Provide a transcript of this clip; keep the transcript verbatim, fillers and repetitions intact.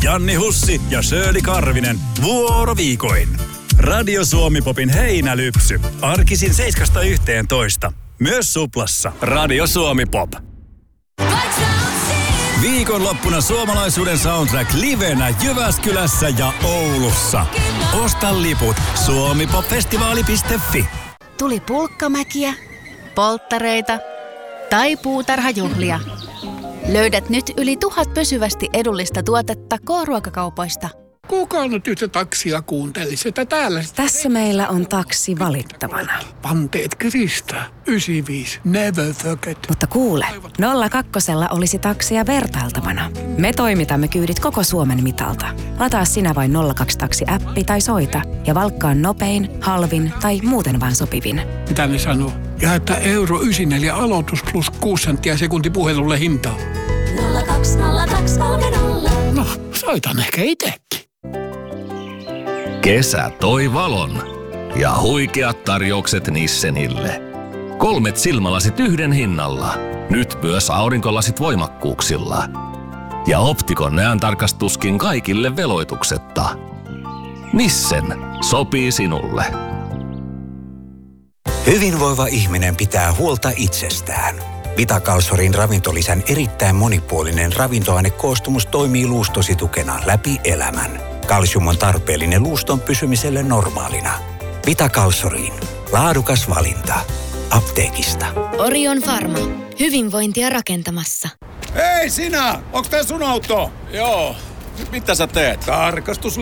Janni Hussi ja Shirley Karvinen vuoroviikoin. Radio Suomi Popin heinälypsy. Arkisin seiskasta yhteentoista. Myös Suplassa. Radio Suomi Pop. Viikonloppuna suomalaisuuden soundtrack livenä Jyväskylässä ja Oulussa. Osta liput suomipopfestivaali piste fi. Tuli pulkkamäkiä, polttareita tai puutarhajuhlia. Löydät nyt yli tuhat pysyvästi edullista tuotetta K-ruokakaupoista. Kuka nyt yhtä taksia kuuntelisi, että täällä... Tässä meillä on taksi valittavana. Panteet Krista, yhdeksänkymmentäviisi, never forget. Mutta kuule, nolla kakkosella olisi taksia vertailtavana. Me toimitamme kyydit koko Suomen mitalta. Lataa sinä vain nolla kaksi taksi-appi tai soita ja valkkaa nopein, halvin tai muuten vaan sopivin. Mitä ne sanoo? Ja että euro yhdeksänkymmentäneljä aloitus plus kuusi senttiä sekunti puhelulle hintaa. nolla kaksi nolla kaksi kolme nolla. No, soitan ehkä itsekin. Kesä toi valon ja huikeat tarjoukset Nissenille. Kolmet silmälasit yhden hinnalla. Nyt myös aurinkolasit voimakkuuksilla. Ja Optikon näöntarkastuskin kaikille veloituksetta. Nissen sopii sinulle. Hyvinvoiva ihminen pitää huolta itsestään. Vitakalsorin ravintolisän erittäin monipuolinen ravintoainekoostumus toimii luustosi tukena läpi elämän. Kalsium on tarpeellinen luuston pysymiselle normaalina. Vitakalsoriin. Laadukas valinta. Apteekista. Orion Pharma. Hyvinvointia rakentamassa. Hei sinä! Onks tää sun auto? Joo. Mitä sä teet? Tarkastus